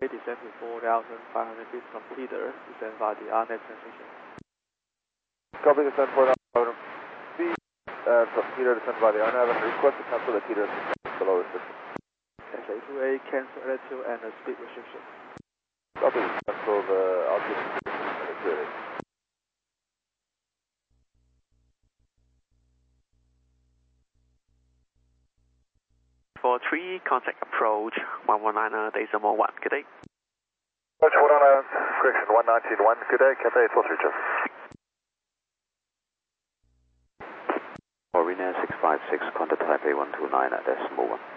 descend to 4,500 feet from Peter, descend via the RNet transmission. Copy, descend 4,500 feet, from Peter, descend via the RNet, and request to cancel the Peter below restriction. SA2A, cancel altitude and speed restriction. Copy, cancel the altitude restriction. For 3, contact approach 119 decimal 1. Good day. Approach 119, correction 119.1. Good day, Cathay 843. Arena 656, contact Taipei 129 at decimal 1.